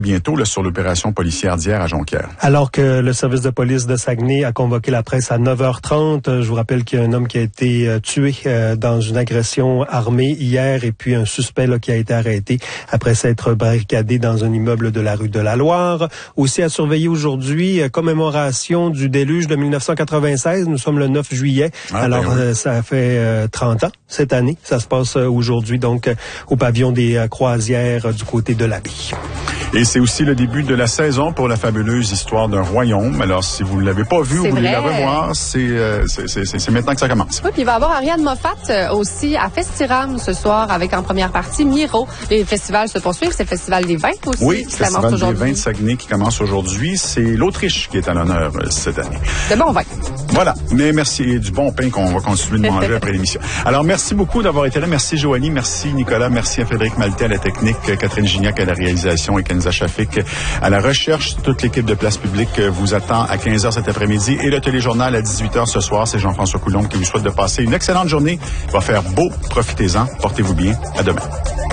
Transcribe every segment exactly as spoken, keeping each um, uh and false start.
bientôt là, sur l'opération policière d'hier à Jonquière. Alors que le service de police de Saguenay a convoqué la presse à neuf heures trente, je vous rappelle qu'il y a un homme qui a été euh, tué euh, dans une agression armée hier et puis un suspect là, qui a été arrêté après s'être barricadé dans un immeuble de la rue de la Loire. Aussi à surveiller aujourd'hui, euh, commémoration du déluge de dix-neuf cent quatre-vingt-seize. Nous sommes le neuf juillet. Ah, Alors ben oui. euh, ça fait euh, trente ans cette année. Ça se passe euh, aujourd'hui donc euh, au pavillon des euh, croisières euh, du côté de l'Abbaye. Et c'est aussi le début de la saison pour la fabuleuse histoire d'un royaume. Alors, si vous ne l'avez pas vu ou vous voulez la revoir, c'est, euh, c'est, c'est, c'est, c'est maintenant que ça commence. Oui, puis il va y avoir Ariane Moffat euh, aussi à Festiram ce soir avec en première partie Miro. Les festivals se poursuivent. C'est le Festival des vins aussi. Oui, le Festival des vins de Saguenay qui commence aujourd'hui. C'est l'Autriche qui est à l'honneur euh, cette année. De bons vins. Voilà. Mais merci. Et du bon pain qu'on va continuer de manger après l'émission. Alors, merci beaucoup d'avoir été là. Merci Joanie. Merci Nicolas. Merci à Frédéric Maltais à la technique, Catherine Gignac à la réalisation et Kenza Chafik à la recherche. Toute l'équipe de Place Publique vous attend à quinze heures cet après-midi et le téléjournal à dix-huit heures ce soir. C'est Jean-François Coulombe qui vous souhaite de passer une excellente journée. Il va faire beau. Profitez-en. Portez-vous bien. À demain.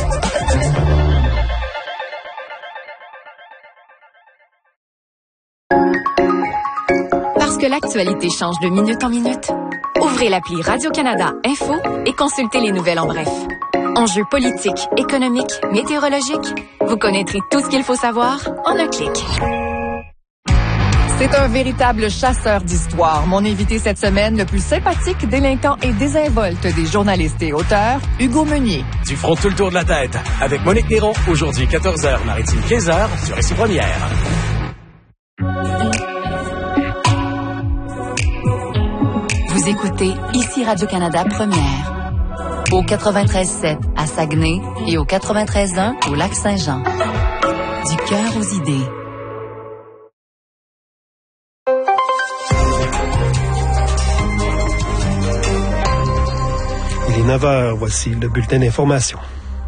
Parce que l'actualité change de minute en minute, ouvrez l'appli Radio-Canada Info et consultez les nouvelles en bref. Enjeux politiques, économiques, météorologiques, vous connaîtrez tout ce qu'il faut savoir en un clic. C'est un véritable chasseur d'histoire. Mon invité cette semaine, le plus sympathique, délinquant et désinvolte des journalistes et auteurs, Hugo Meunier. Du front tout le tour de la tête, avec Monique Néron, aujourd'hui quatorze heures, Maritime quinze heures, sur Récit Première. Vous écoutez ici Radio-Canada Première. Au quatre-vingt-treize sept à Saguenay et au quatre-vingt-treize un au Lac-Saint-Jean. Du cœur aux idées. Il est neuf heures, voici le bulletin d'information.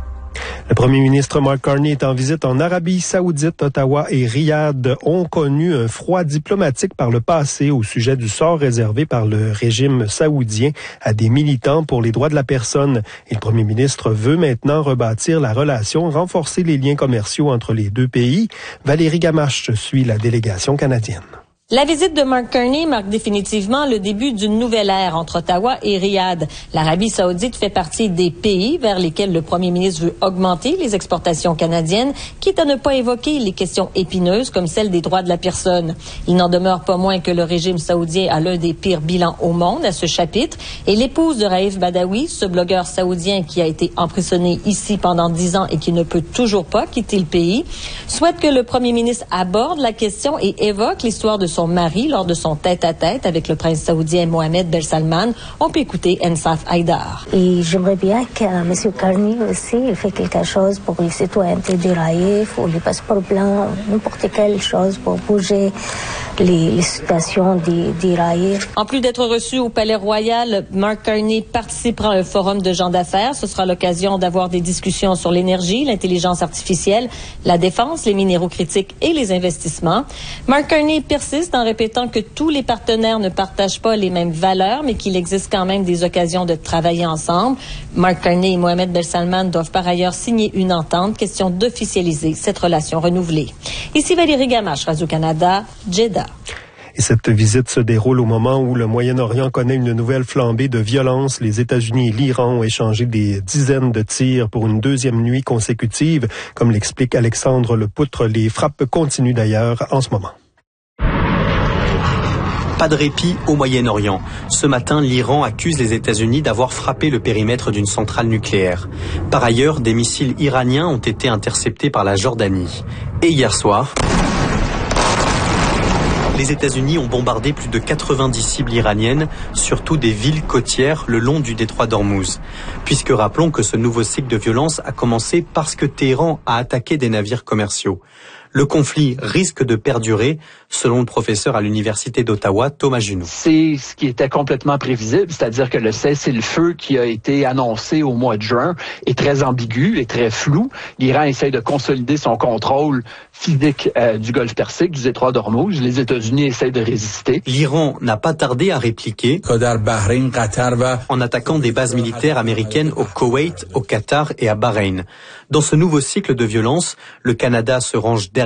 Le premier ministre Mark Carney est en visite en Arabie Saoudite. Ottawa et Riyad ont connu un froid diplomatique par le passé au sujet du sort réservé par le régime saoudien à des militants pour les droits de la personne. Et le premier ministre veut maintenant rebâtir la relation, renforcer les liens commerciaux entre les deux pays. Valérie Gamache suit la délégation canadienne. La visite de Mark Carney marque définitivement le début d'une nouvelle ère entre Ottawa et Riyad. L'Arabie saoudite fait partie des pays vers lesquels le premier ministre veut augmenter les exportations canadiennes, quitte à ne pas évoquer les questions épineuses comme celle des droits de la personne. Il n'en demeure pas moins que le régime saoudien a l'un des pires bilans au monde à ce chapitre, et l'épouse de Raif Badawi, ce blogueur saoudien qui a été emprisonné ici pendant dix ans et qui ne peut toujours pas quitter le pays, souhaite que le premier ministre aborde la question et évoque l'histoire de son son mari lors de son tête-à-tête avec le prince saoudien Mohamed Ben Salman. On peut écouter Ensaf Haïdar. Et j'aimerais bien que M. Carney aussi il fait quelque chose pour les citoyennetés du Raif ou les passeports blancs, n'importe quelle chose pour bouger les, les situations du, du Raif. En plus d'être reçu au Palais Royal, Mark Carney participera à un forum de gens d'affaires. Ce sera l'occasion d'avoir des discussions sur l'énergie, l'intelligence artificielle, la défense, les minéraux critiques et les investissements. Mark Carney persiste en répétant que tous les partenaires ne partagent pas les mêmes valeurs, mais qu'il existe quand même des occasions de travailler ensemble. Mark Carney et Mohamed Ben Salman doivent par ailleurs signer une entente, question d'officialiser cette relation renouvelée. Ici Valérie Gamache, Radio-Canada, Jeddah. Et cette visite se déroule au moment où le Moyen-Orient connaît une nouvelle flambée de violence. Les États-Unis et l'Iran ont échangé des dizaines de tirs pour une deuxième nuit consécutive. Comme l'explique Alexandre Lepoutre, les frappes continuent d'ailleurs en ce moment. Pas de répit au Moyen-Orient. Ce matin, l'Iran accuse les États-Unis d'avoir frappé le périmètre d'une centrale nucléaire. Par ailleurs, des missiles iraniens ont été interceptés par la Jordanie. Et hier soir, les États-Unis ont bombardé plus de quatre-vingt-dix cibles iraniennes, surtout des villes côtières le long du détroit d'Ormuz. Puisque rappelons que ce nouveau cycle de violence a commencé parce que Téhéran a attaqué des navires commerciaux. Le conflit risque de perdurer, selon le professeur à l'Université d'Ottawa, Thomas Junot. C'est ce qui était complètement prévisible, c'est-à-dire que le cessez-le-feu qui a été annoncé au mois de juin est très ambigu et très flou. L'Iran essaye de consolider son contrôle physique euh, du golfe Persique, du détroit d'Ormuz. Les États-Unis essayent de résister. L'Iran n'a pas tardé à répliquer en attaquant des bases militaires américaines au Koweït, au Qatar et à Bahreïn. Dans ce nouveau cycle de violence, le Canada se range derrière